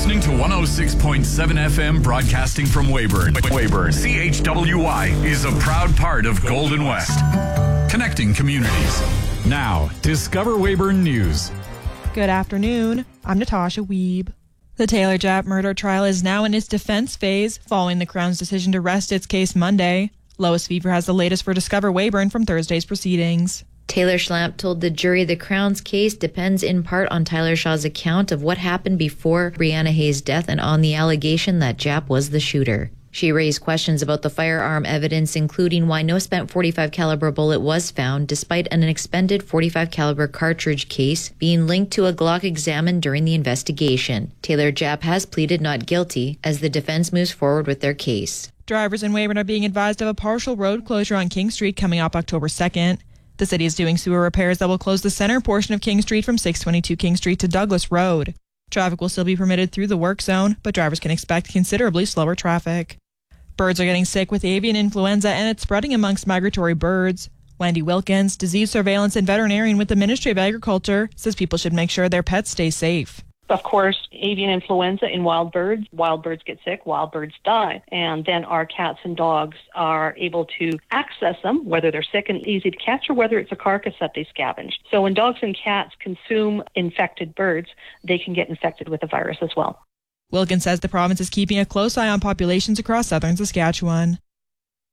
listening to 106.7 FM broadcasting from Weyburn. CHWY is a proud part of Golden West. Connecting communities. Now, Discover Weyburn News. Good afternoon. I'm Natasha Wiebe. The Taylor Japp murder trial is now in its defense phase, following the Crown's decision to rest its case Monday. Lois Fever has the latest for Discover Weyburn from Thursday's proceedings. Taylor Schlamp told the jury the Crown's case depends in part on Tyler Shaw's account of what happened before Brianna Hayes' death and on the allegation that Japp was the shooter. She raised questions about the firearm evidence, including why no spent .45 caliber bullet was found, despite an expended .45 caliber cartridge case being linked to a Glock examined during the investigation. Taylor Japp has pleaded not guilty as the defense moves forward with their case. Drivers in Weyburn are being advised of a partial road closure on King Street coming up October 2nd. The city is doing sewer repairs that will close the center portion of King Street from 622 King Street to Douglas Road. Traffic will still be permitted through the work zone, but drivers can expect considerably slower traffic. Birds are getting sick with avian influenza, and it's spreading amongst migratory birds. Wendy Wilkins, disease surveillance and veterinarian with the Ministry of Agriculture, says people should make sure their pets stay safe. Of course, avian influenza in wild birds get sick, wild birds die, and then our cats and dogs are able to access them, whether they're sick and easy to catch or whether it's a carcass that they scavenged. So when dogs and cats consume infected birds, they can get infected with the virus as well. Wilkins says the province is keeping a close eye on populations across southern Saskatchewan.